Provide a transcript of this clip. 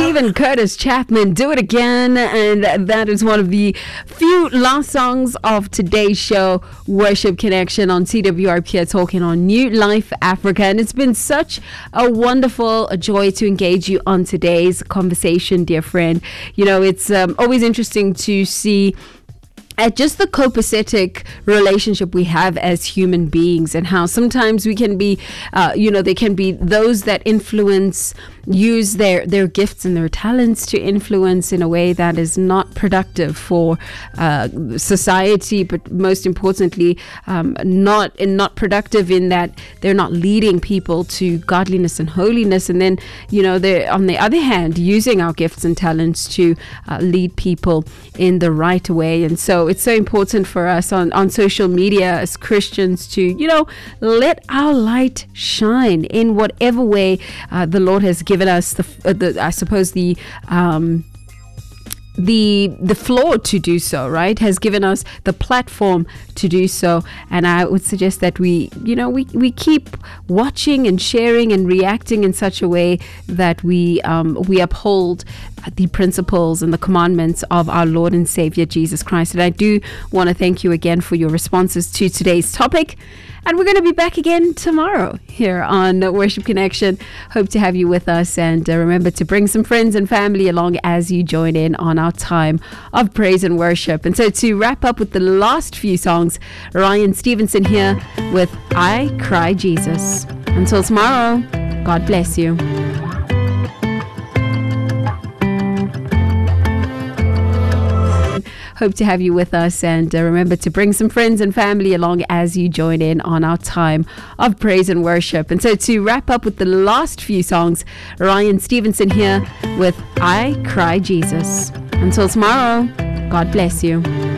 Stephen Curtis Chapman, Do It Again. And that is one of the few last songs of today's show, Worship Connection on CWRP, talking on New Life Africa. And it's been such a wonderful joy to engage you on today's conversation, dear friend. You know, it's always interesting to see at just the copacetic relationship we have as human beings, and how sometimes we can be, they can be those that use their gifts and their talents to influence in a way that is not productive for society, but most importantly, not productive in that they're not leading people to godliness and holiness. And then, they're on the other hand using our gifts and talents to lead people in the right way. And so it's so important for us on social media as Christians to, let our light shine in whatever way the Lord has given us the floor to do so, right? Has given us the platform to do so. And I would suggest that we keep watching and sharing and reacting in such a way that we uphold the principles and the commandments of our Lord and Savior Jesus Christ. And I do want to thank you again for your responses to today's topic. And we're going to be back again tomorrow here on Worship Connection. Hope to have you with us. And remember to bring some friends and family along as you join in on our time of praise and worship. And so to wrap up with the last few songs, Ryan Stevenson here with I Cry Jesus. Until tomorrow, God bless you. Hope to have you with us. And remember to bring some friends and family along as you join in on our time of praise and worship. And so to wrap up with the last few songs, Ryan Stevenson here with I Cry Jesus. Until tomorrow, God bless you.